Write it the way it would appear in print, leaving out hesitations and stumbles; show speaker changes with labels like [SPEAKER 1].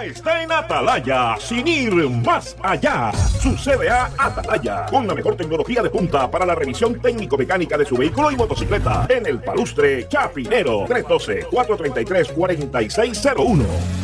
[SPEAKER 1] ya está en Atalaya, sin ir más allá. Su CDA Atalaya, con la mejor tecnología de punta para la revisión técnico-mecánica de su vehículo y motocicleta. En el Palustre Chapinero, 312-433-4601.